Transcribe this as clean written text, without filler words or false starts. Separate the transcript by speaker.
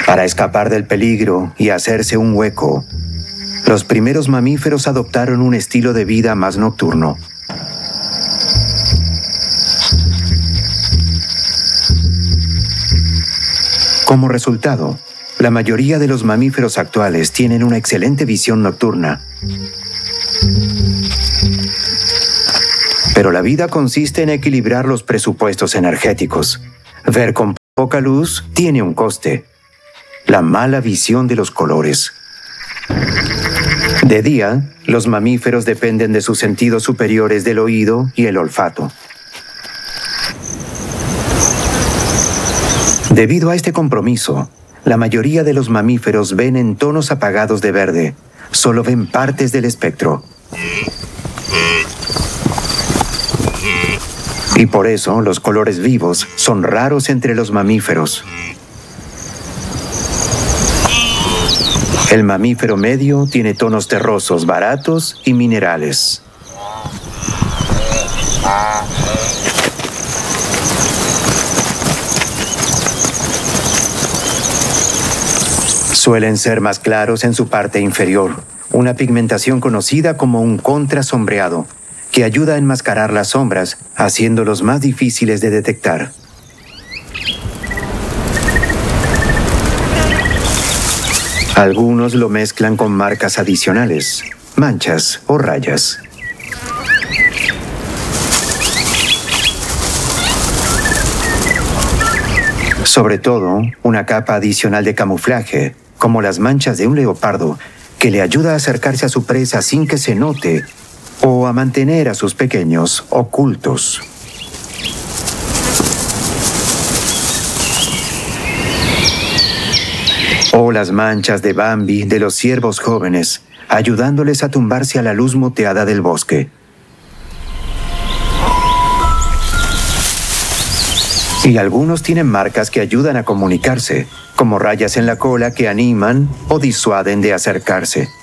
Speaker 1: Para escapar del peligro y hacerse un hueco, los primeros mamíferos adoptaron un estilo de vida más nocturno. Como resultado, la mayoría de los mamíferos actuales tienen una excelente visión nocturna. Pero la vida consiste en equilibrar los presupuestos energéticos. Ver con poca luz tiene un coste: la mala visión de los colores. De día, los mamíferos dependen de sus sentidos superiores del oído y el olfato. Debido a este compromiso, la mayoría de los mamíferos ven en tonos apagados de verde. Solo ven partes del espectro. Y por eso los colores vivos son raros entre los mamíferos. El mamífero medio tiene tonos terrosos, baratos y minerales. Suelen ser más claros en su parte inferior, una pigmentación conocida como un contrasombreado, que ayuda a enmascarar las sombras, haciéndolos más difíciles de detectar. Algunos lo mezclan con marcas adicionales, manchas o rayas. Sobre todo, una capa adicional de camuflaje, como las manchas de un leopardo, que le ayuda a acercarse a su presa sin que se note, o a mantener a sus pequeños ocultos. O las manchas de Bambi de los ciervos jóvenes, ayudándoles a tumbarse a la luz moteada del bosque. Y algunos tienen marcas que ayudan a comunicarse, como rayas en la cola que animan o disuaden de acercarse.